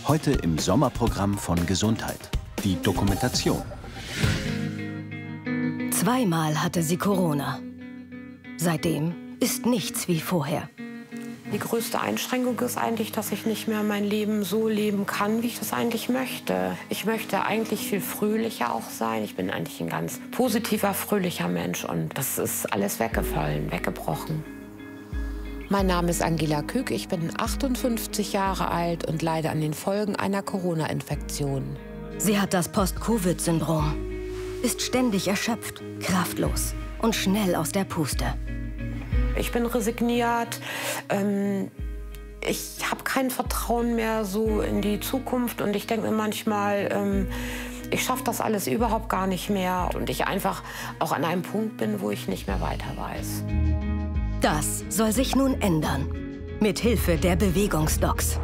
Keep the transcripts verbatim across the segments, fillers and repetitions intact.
Heute im Sommerprogramm von Gesundheit. Die Dokumentation. Zweimal hatte sie Corona. Seitdem ist nichts wie vorher. Die größte Einschränkung ist eigentlich, dass ich nicht mehr mein Leben so leben kann, wie ich das eigentlich möchte. Ich möchte eigentlich viel fröhlicher auch sein. Ich bin eigentlich ein ganz positiver, fröhlicher Mensch und das ist alles weggefallen, weggebrochen. Mein Name ist Angela Kück, ich bin achtundfünfzig Jahre alt und leide an den Folgen einer Corona-Infektion. Sie hat das Post-Covid-Syndrom, ist ständig erschöpft, kraftlos und schnell aus der Puste. Ich bin resigniert, ähm, ich habe kein Vertrauen mehr so in die Zukunft und ich denke mir manchmal, ähm, ich schaffe das alles überhaupt gar nicht mehr und ich einfach auch an einem Punkt bin, wo ich nicht mehr weiter weiß. Das soll sich nun ändern, mit Hilfe der Bewegungsdocs.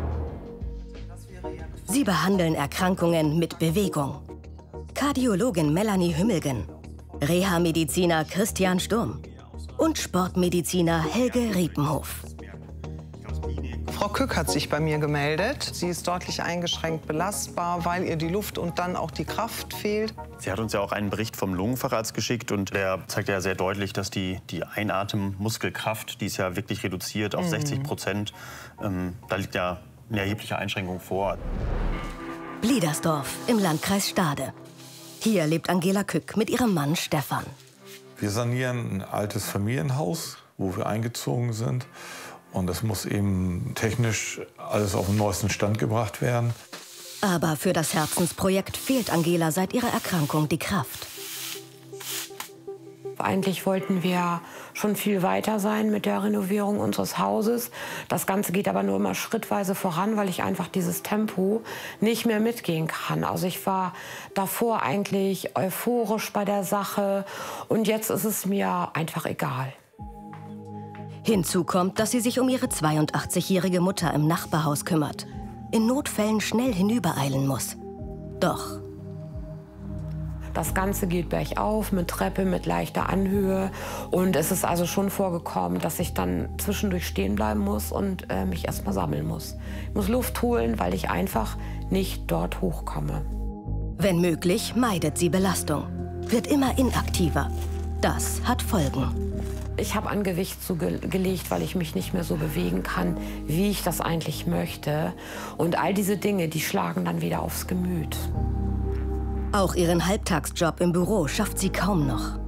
Sie behandeln Erkrankungen mit Bewegung. Kardiologin Melanie Hümmelgen, Reha-Mediziner Christian Sturm und Sportmediziner Helge Riepenhof. Frau Kück hat sich bei mir gemeldet. Sie ist deutlich eingeschränkt belastbar, weil ihr die Luft und dann auch die Kraft fehlt. Sie hat uns ja auch einen Bericht vom Lungenfacharzt geschickt und der zeigt ja sehr deutlich, dass die, die Einatmenmuskelkraft, die ist ja wirklich reduziert auf mhm. sechzig Prozent. Ähm, da liegt ja eine erhebliche Einschränkung vor. Bliedersdorf im Landkreis Stade. Hier lebt Angela Kück mit ihrem Mann Stefan. Wir sanieren ein altes Familienhaus, wo wir eingezogen sind. Und das muss eben technisch alles auf den neuesten Stand gebracht werden. Aber für das Herzensprojekt fehlt Angela seit ihrer Erkrankung die Kraft. Eigentlich wollten wir schon viel weiter sein mit der Renovierung unseres Hauses. Das Ganze geht aber nur immer schrittweise voran, weil ich einfach dieses Tempo nicht mehr mitgehen kann. Also ich war davor eigentlich euphorisch bei der Sache und jetzt ist es mir einfach egal. Hinzu kommt, dass sie sich um ihre zweiundachtzigjährige Mutter im Nachbarhaus kümmert. In Notfällen schnell hinübereilen muss. Doch das Ganze geht bergauf, mit Treppe, mit leichter Anhöhe. Und es ist also schon vorgekommen, dass ich dann zwischendurch stehen bleiben muss und äh, mich erst mal sammeln muss. Ich muss Luft holen, weil ich einfach nicht dort hochkomme. Wenn möglich, meidet sie Belastung. Wird immer inaktiver. Das hat Folgen. Ich habe an Gewicht zugelegt, weil ich mich nicht mehr so bewegen kann, wie ich das eigentlich möchte. Und all diese Dinge, die schlagen dann wieder aufs Gemüt. Auch ihren Halbtagsjob im Büro schafft sie kaum noch.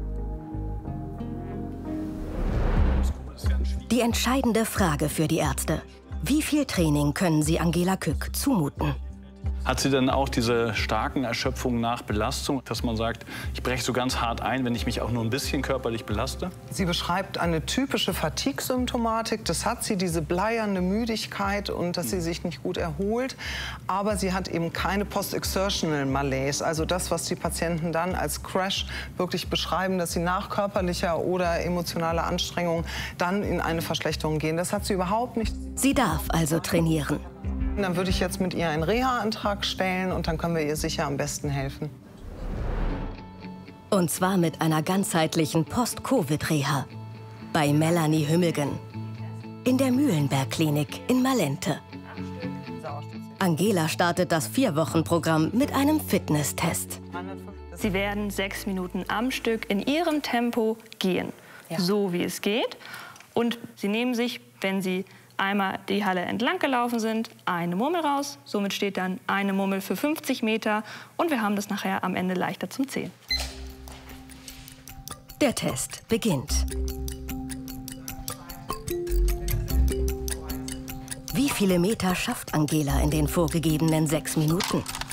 Die entscheidende Frage für die Ärzte: Wie viel Training können sie Angela Kück zumuten? Hat sie dann auch diese starken Erschöpfungen nach Belastung, dass man sagt, ich breche so ganz hart ein, wenn ich mich auch nur ein bisschen körperlich belaste? Sie beschreibt eine typische Fatigue-Symptomatik. Das hat sie, diese bleierne Müdigkeit und dass sie sich nicht gut erholt. Aber sie hat eben keine Post-Exertional Malaise, also das, was die Patienten dann als Crash wirklich beschreiben, dass sie nach körperlicher oder emotionaler Anstrengung dann in eine Verschlechterung gehen. Das hat sie überhaupt nicht. Sie darf also trainieren. Dann würde ich jetzt mit ihr einen Reha-Antrag stellen und dann können wir ihr sicher am besten helfen. Und zwar mit einer ganzheitlichen Post-Covid-Reha bei Melanie Hümmelgen in der Mühlenberg-Klinik in Malente. Angela startet das Vier-Wochen-Programm mit einem Fitnesstest. Sie werden sechs Minuten am Stück in ihrem Tempo gehen, ja. So wie es geht. Und Sie nehmen sich, wenn Sie einmal die Halle entlang gelaufen sind, eine Murmel raus. Somit steht dann eine Murmel für fünfzig Meter. Und wir haben das nachher am Ende leichter zum Zählen. Der Test beginnt. Wie viele Meter schafft Angela in den vorgegebenen sechs Minuten?